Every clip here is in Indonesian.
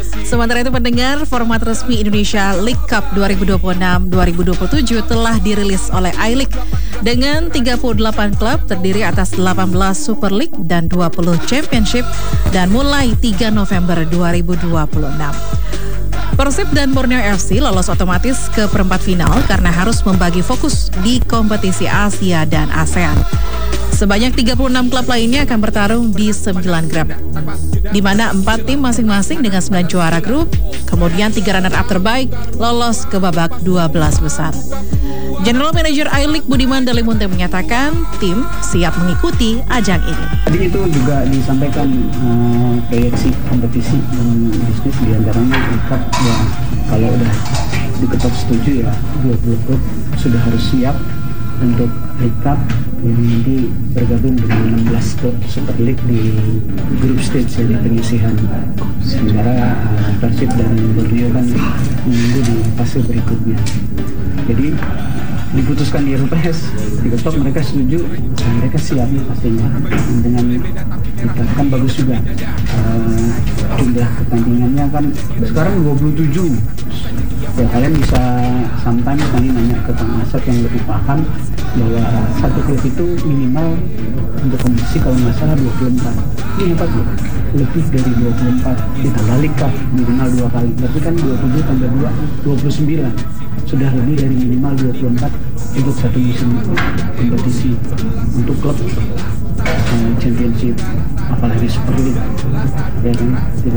Sementara itu pendengar, format resmi Indonesia League Cup 2026-2027 telah dirilis oleh iLeague dengan 38 klub terdiri atas 18 Super League dan 20 Championship dan mulai 3 November 2026. Persib dan Borneo FC lolos otomatis ke perempat final karena harus membagi fokus di kompetisi Asia dan ASEAN. Sebanyak 36 klub lainnya akan bertarung di 9 grup, di mana 4 tim masing-masing dengan 9 juara grup, kemudian 3 runner-up terbaik lolos ke babak 12 besar. General Manager iLeague Budiman Dalimunte menyatakan tim siap mengikuti ajang ini. Jadi itu juga disampaikan proyeksi kompetisi dan bisnis diantaranya ikat ya, kalau udah diketok setuju ya 20 klub sudah harus siap untuk League Cup yang nanti bergabung dengan 16 klub Super League di grup stage jadi penyisihan. Sementara Persib dan Borneo kan menunggu di fase berikutnya. Jadi diputuskan di RUPS, diketok mereka setuju, mereka siap pastinya dengan kan bagus juga. Jumlah pertandingannya kan sekarang 27. Ya kalian bisa sometimes kami nanya ke Kang Asep yang lebih paham bahwa satu klub itu minimal untuk kompetisi kalau nggak salah 24. Ini hebat loh, lebih dari 24 ditambah League Cup minimal 2 kali. Berarti kan 27 tambah 2, 29. Sudah lebih dari minimal 24 untuk satu musim kompetisi untuk klub championship, apalagi Super League ya kan,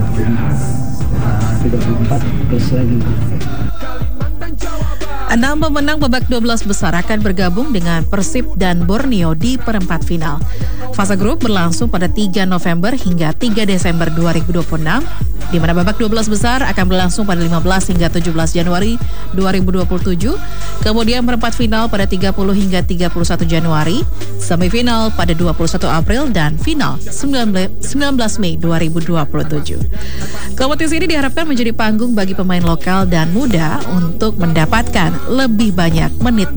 34 plus lagi. 6 pemenang babak 12 besar akan bergabung dengan Persib dan Borneo di perempat final. Fase grup berlangsung pada 3 November hingga 3 Desember 2026, di mana babak 12 besar akan berlangsung pada 15 hingga 17 Januari 2027, kemudian perempat final pada 30 hingga 31 Januari, semifinal pada 21 April, dan final 19 Mei 2027. Kompetisi ini diharapkan menjadi panggung bagi pemain lokal dan muda untuk mendapatkan lebih banyak menit